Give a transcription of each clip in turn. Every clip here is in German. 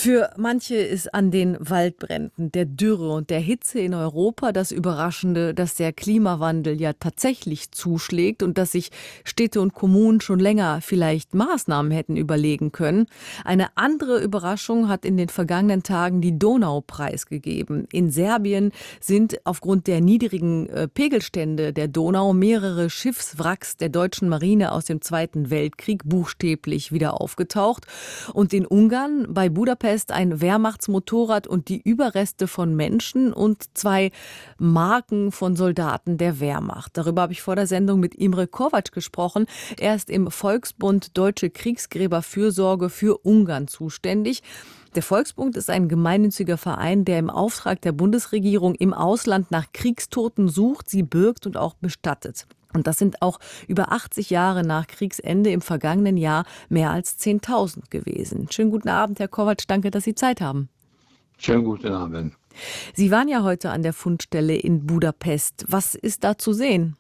Für manche ist an den Waldbränden, der Dürre und der Hitze in Europa das Überraschende, dass der Klimawandel ja tatsächlich zuschlägt und dass sich Städte und Kommunen schon länger vielleicht Maßnahmen hätten überlegen können. Eine andere Überraschung hat in den vergangenen Tagen die Donau preisgegeben. In Serbien sind aufgrund der niedrigen Pegelstände der Donau mehrere Schiffswracks der deutschen Marine aus dem Zweiten Weltkrieg buchstäblich wieder aufgetaucht. Und in Ungarn bei Budapest ein Wehrmachtsmotorrad und die Überreste von Menschen und 2 Marken von Soldaten der Wehrmacht. Darüber habe ich vor der Sendung mit Imre Kovac gesprochen. Er ist im Volksbund Deutsche Kriegsgräberfürsorge für Ungarn zuständig. Der Volksbund ist ein gemeinnütziger Verein, der im Auftrag der Bundesregierung im Ausland nach Kriegstoten sucht, sie birgt und auch bestattet. Und das sind auch über 80 Jahre nach Kriegsende im vergangenen Jahr mehr als 10.000 gewesen. Schönen guten Abend, Herr Kovac, danke, dass Sie Zeit haben. Schönen guten Abend. Sie waren ja heute an der Fundstelle in Budapest. Was ist da zu sehen?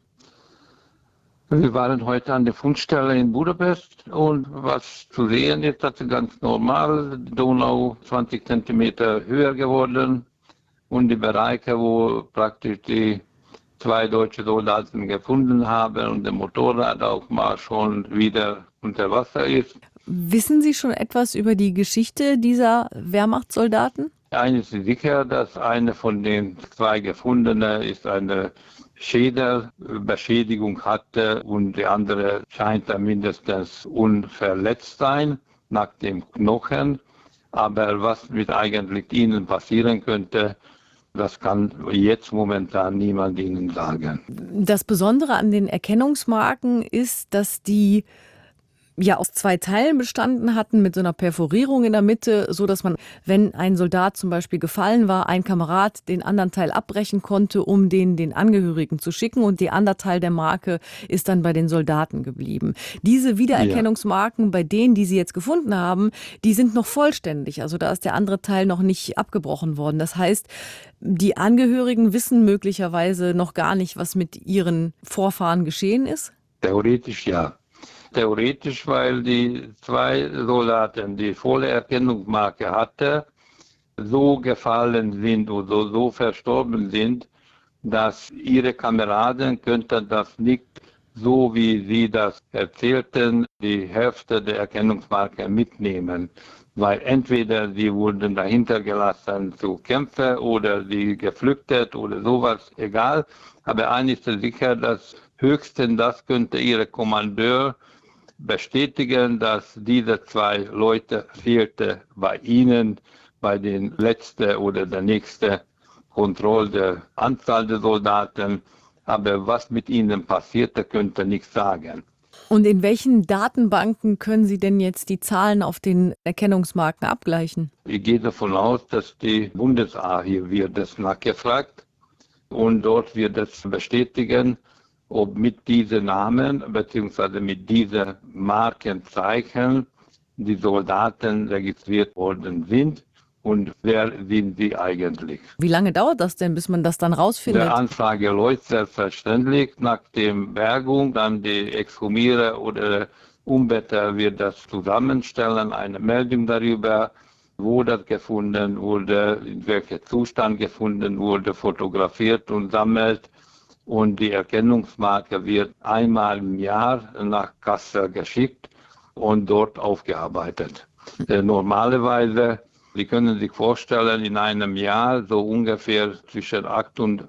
Wir waren heute an der Fundstelle in Budapest und was zu sehen ist, das ist ganz normal. Die Donau 20 Zentimeter höher geworden und die Bereiche, wo praktisch die 2 deutsche Soldaten gefunden haben und der Motorrad auch mal schon wieder unter Wasser ist. Wissen Sie schon etwas über die Geschichte dieser Wehrmachtssoldaten? Eines ist sicher, dass eine von den 2 Gefundenen ist eine Schädelbeschädigung hatte und die andere scheint da mindestens unverletzt sein nach dem Knochen. Aber was mit eigentlich ihnen passieren könnte, das kann jetzt momentan niemand Ihnen sagen. Das Besondere an den Erkennungsmarken ist, dass die ja aus 2 Teilen bestanden hatten mit so einer Perforierung in der Mitte, so dass man, wenn ein Soldat zum Beispiel gefallen war, ein Kamerad den anderen Teil abbrechen konnte, um den Angehörigen zu schicken, und der andere Teil der Marke ist dann bei den Soldaten geblieben. Diese Wiedererkennungsmarken bei denen, die Sie jetzt gefunden haben, die sind noch vollständig. Also da ist der andere Teil noch nicht abgebrochen worden. Das heißt, die Angehörigen wissen möglicherweise noch gar nicht, was mit ihren Vorfahren geschehen ist? Theoretisch ja. Theoretisch, weil die 2 Soldaten, die volle Erkennungsmarke hatten, so gefallen sind oder so verstorben sind, dass ihre Kameraden könnten das nicht, so wie sie das erzählten, die Hälfte der Erkennungsmarke mitnehmen. Weil entweder sie wurden dahinter gelassen zu kämpfen oder sie geflüchtet oder sowas, egal. Aber eines ist sicher, dass höchstens das könnte ihre Kommandeur bestätigen, dass diese 2 Leute fehlte bei ihnen, bei den letzten oder der nächsten Kontrolle der Anzahl der Soldaten. Aber was mit ihnen passierte, könnte nichts sagen. Und in welchen Datenbanken können Sie denn jetzt die Zahlen auf den Erkennungsmarken abgleichen? Ich gehe davon aus, dass die Bundesarchiv wird das nachgefragt und dort wird es bestätigen, ob mit diesen Namen bzw. mit diesen Markenzeichen die Soldaten registriert worden sind und wer sind sie eigentlich. Wie lange dauert das denn, bis man das dann rausfindet? Der Anfrage läuft selbstverständlich nach dem Bergung, dann die Exhumierer oder Umbetter wird das zusammenstellen, eine Meldung darüber, wo das gefunden wurde, in welchem Zustand gefunden wurde, fotografiert und sammelt. Und die Erkennungsmarke wird einmal im Jahr nach Kassel geschickt und dort aufgearbeitet. Normalerweise, Sie können sich vorstellen, in einem Jahr so ungefähr zwischen 8.000 und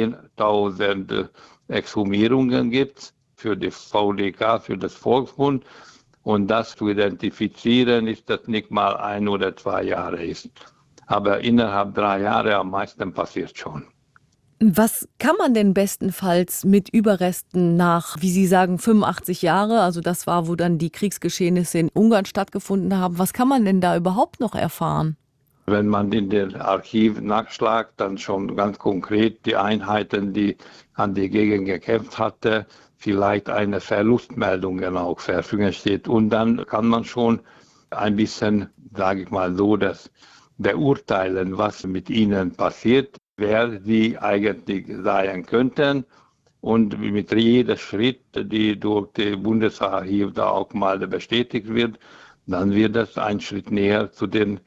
10.000 Exhumierungen gibt es für die VDK, für das Volksbund. Und das zu identifizieren, ist das nicht mal 1 oder 2 Jahre ist. Aber innerhalb 3 Jahre am meisten passiert schon. Was kann man denn bestenfalls mit Überresten nach, wie Sie sagen, 85 Jahre, also das war, wo dann die Kriegsgeschehnisse in Ungarn stattgefunden haben, was kann man denn da überhaupt noch erfahren? Wenn man in den Archiven nachschlagt, dann schon ganz konkret die Einheiten, die an die Gegend gekämpft hatte, vielleicht eine Verlustmeldung auch verfügen steht. Und dann kann man schon ein bisschen, sage ich mal so, das beurteilen, was mit ihnen passiert, wer sie eigentlich sein könnten. Und mit jedem Schritt, die durch die Bundesarchiv da auch mal bestätigt wird, dann wird das ein Schritt näher zu den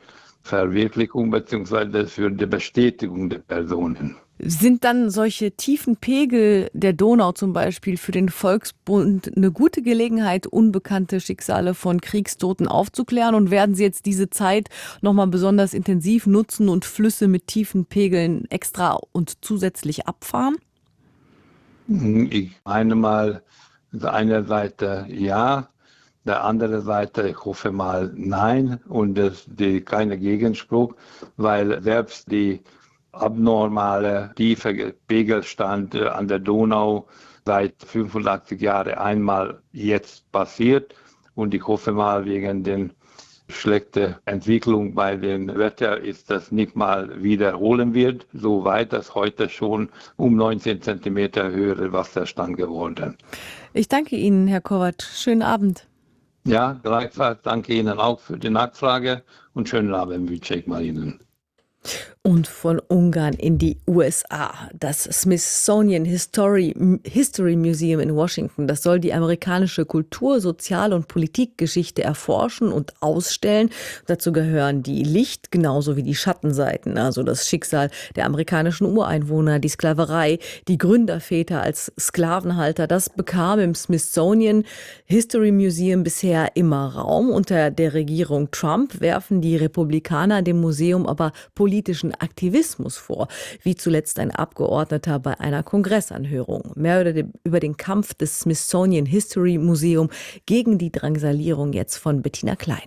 Verwirklichung bzw. für die Bestätigung der Personen. Sind dann solche tiefen Pegel der Donau zum Beispiel für den Volksbund eine gute Gelegenheit, unbekannte Schicksale von Kriegstoten aufzuklären? Und werden Sie jetzt diese Zeit nochmal besonders intensiv nutzen und Flüsse mit tiefen Pegeln extra und zusätzlich abfahren? Ich meine mal, der eine Seite ja, der andere Seite, ich hoffe mal nein und keine Gegenspruch, weil selbst die abnormale tiefe Pegelstand an der Donau seit 85 Jahren einmal jetzt passiert und ich hoffe mal wegen den schlechten Entwicklung bei dem Wetter ist das nicht mal wiederholen wird, soweit das heute schon um 19 Zentimeter höhere Wasserstand geworden. Ich danke Ihnen, Herr Kovac. Schönen Abend. Ja, gleichfalls danke Ihnen auch für die Nachfrage und schönen Abend wünsche ich mal Ihnen. Und von Ungarn in die USA. Das Smithsonian History Museum in Washington, das soll die amerikanische Kultur-, Sozial- und Politikgeschichte erforschen und ausstellen. Dazu gehören die Licht- genauso wie die Schattenseiten, also das Schicksal der amerikanischen Ureinwohner, die Sklaverei, die Gründerväter als Sklavenhalter. Das bekam im Smithsonian History Museum bisher immer Raum. Unter der Regierung Trump werfen die Republikaner dem Museum aber politischen Aktivismus vor, wie zuletzt ein Abgeordneter bei einer Kongressanhörung. Mehr über den Kampf des Smithsonian History Museum gegen die Drangsalierung jetzt von Bettina Klein.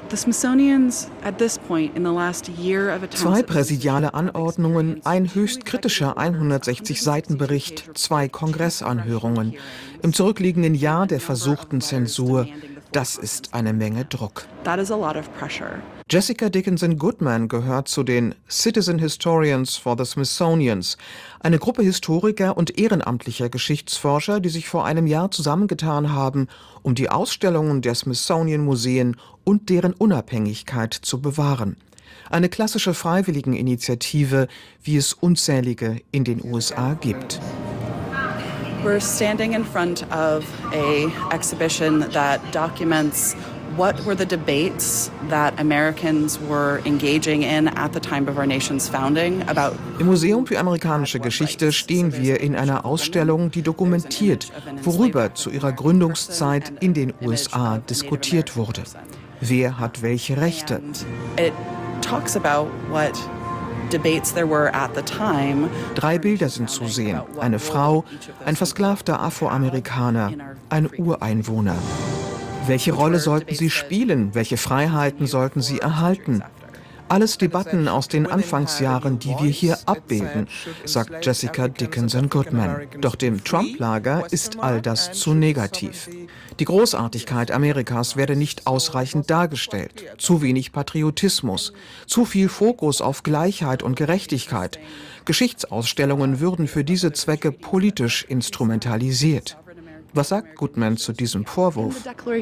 Zwei präsidiale Anordnungen, ein höchst kritischer 160-Seiten-Bericht, 2 Kongressanhörungen. Im zurückliegenden Jahr der versuchten Zensur. Das ist eine Menge Druck. Jessica Dickinson Goodman gehört zu den Citizen Historians for the Smithsonians, eine Gruppe Historiker und ehrenamtlicher Geschichtsforscher, die sich vor einem Jahr zusammengetan haben, um die Ausstellungen der Smithsonian-Museen und deren Unabhängigkeit zu bewahren. Eine klassische Freiwilligeninitiative, wie es unzählige in den USA gibt. We're standing in front of an exhibition that documents what were the debates that Americans were engaging in at the time of our nation's founding about. Im Museum für amerikanische Geschichte stehen wir in einer Ausstellung, die dokumentiert, worüber zu ihrer Gründungszeit in den USA diskutiert wurde. Wer hat welche Rechte? It talks about what debates there were at the time. 3 Bilder sind zu sehen. Eine Frau, ein versklavter Afroamerikaner, ein Ureinwohner. Welche Rolle sollten sie spielen? Welche Freiheiten sollten sie erhalten? Alles Debatten aus den Anfangsjahren, die wir hier abbilden, sagt Jessica Dickinson Goodman. Doch dem Trump-Lager ist all das zu negativ. Die Großartigkeit Amerikas werde nicht ausreichend dargestellt. Zu wenig Patriotismus, zu viel Fokus auf Gleichheit und Gerechtigkeit. Geschichtsausstellungen würden für diese Zwecke politisch instrumentalisiert. Was sagt Goodman zu diesem Vorwurf?